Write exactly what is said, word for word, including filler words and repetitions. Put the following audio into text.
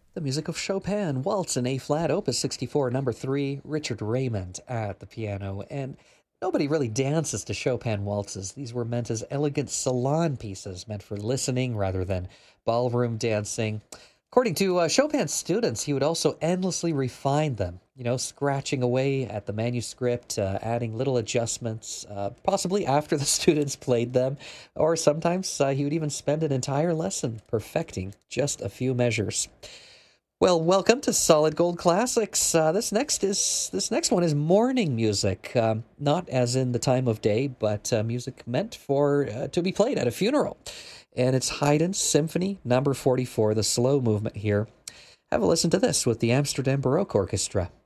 The music of Chopin, Waltz in A flat, Opus sixty-four, number three, Richard Raymond at the piano. And nobody really dances to Chopin waltzes. These were meant as elegant salon pieces, meant for listening rather than ballroom dancing. According to uh, Chopin's students, he would also endlessly refine them, you know, scratching away at the manuscript, uh, adding little adjustments, uh, possibly after the students played them, or sometimes uh, he would even spend an entire lesson perfecting just a few measures. Well, welcome to Solid Gold Classics. Uh, this next is this next one is morning music, um, not as in the time of day, but uh, music meant for uh, to be played at a funeral. And it's Haydn Symphony Number Forty-four, the slow movement here. Have a listen to this with the Amsterdam Baroque Orchestra.